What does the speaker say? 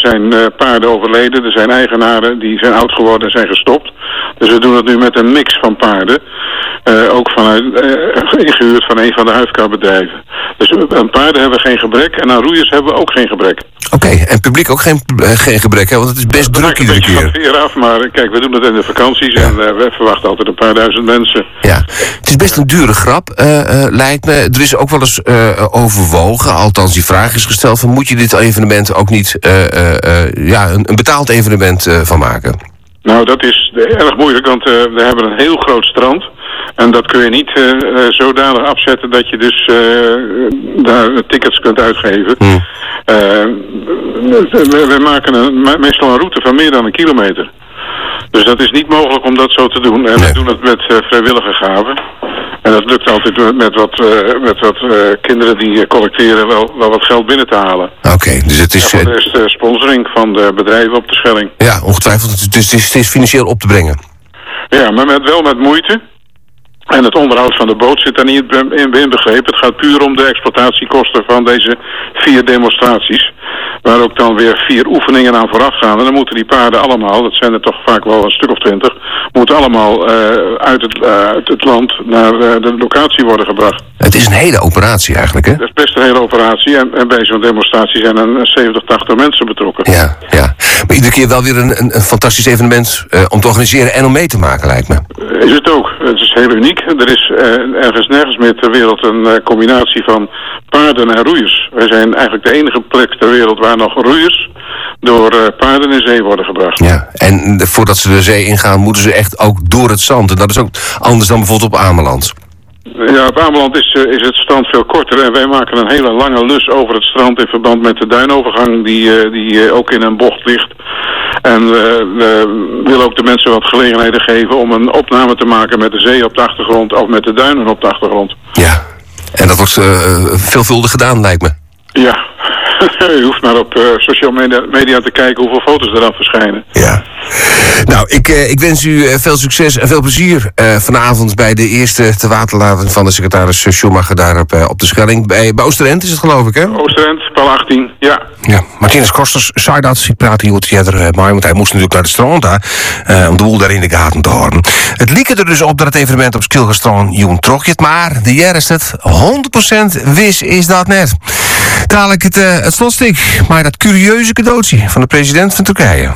zijn paarden overleden. Er zijn eigenaren die zijn oud geworden en zijn gestopt. Dus we doen het nu met een mix van paarden. Ook ingehuurd van een van de huifkaarbedrijven. Dus aan paarden hebben we geen gebrek en aan roeiers hebben we ook geen gebrek. Oké, en publiek ook geen gebrek, hè? Want het is best druk iedere keer. Het is af, maar kijk, we doen het in de vakanties en we verwachten altijd een paar duizend mensen. Ja, het is best een dure grap, lijkt me. Er is ook wel eens overwogen, althans die vraag is gesteld, van moet je dit evenement ook niet een betaald evenement van maken? Nou, dat is erg moeilijk, want we hebben een heel groot strand. En dat kun je niet zodanig afzetten dat je dus daar tickets kunt uitgeven. We maken meestal een route van meer dan 1 kilometer. Dus dat is niet mogelijk om dat zo te doen. En we doen het met vrijwillige gaven. En dat lukt altijd met wat kinderen die collecteren wel wat geld binnen te halen. Oké, dus het is... voor de rest sponsoring van de bedrijven op de Schelling. Ja, ongetwijfeld. Dus het is financieel op te brengen. Ja, maar wel met moeite. En het onderhoud van de boot zit daar niet in begrepen. Het gaat puur om de exploitatiekosten van deze 4 demonstraties. Waar ook dan weer 4 oefeningen aan vooraf gaan. En dan moeten die paarden allemaal, dat zijn er toch vaak wel een stuk of 20... moeten allemaal uit het land naar de locatie worden gebracht. Het is een hele operatie eigenlijk, hè? Dat is best een hele operatie. En bij zo'n demonstratie zijn er 70, 80 mensen betrokken. Ja. Maar iedere keer wel weer een fantastisch evenement om te organiseren en om mee te maken, lijkt me. Is het ook. Het is heel uniek. Er is ergens nergens meer ter wereld een combinatie van paarden en roeiers. Wij zijn eigenlijk de enige plek ter wereld waar nog roeiers door paarden in zee worden gebracht. Ja, en voordat ze de zee ingaan moeten ze echt ook door het zand. En dat is ook anders dan bijvoorbeeld op Ameland. Ja, op Ameland is het strand veel korter en wij maken een hele lange lus over het strand in verband met de duinovergang die ook in een bocht ligt. En we willen ook de mensen wat gelegenheden geven om een opname te maken met de zee op de achtergrond of met de duinen op de achtergrond. Ja, en dat wordt veelvuldig gedaan, lijkt me. Ja, je hoeft maar op social media te kijken hoeveel foto's er dan verschijnen. Ja. Nou, ik wens u veel succes en veel plezier vanavond bij de eerste te waterlating van de secretaris Schumacher daar op de Schelling. Bij Oosterend is het, geloof ik, hè? Oosterend, paal 18, ja. Ja, Martinus Kosters zei dat. Ik praat hier wat verder maar, want hij moest natuurlijk naar de strand daar, om de boel daar in de gaten te houden. Het liep er dus op dat het evenement op Skilgestrand Joen trokje, maar de jaar is het 100% wis is dat net. Dadelijk het slotstuk, maar dat curieuze cadeautje van de president van Turkije.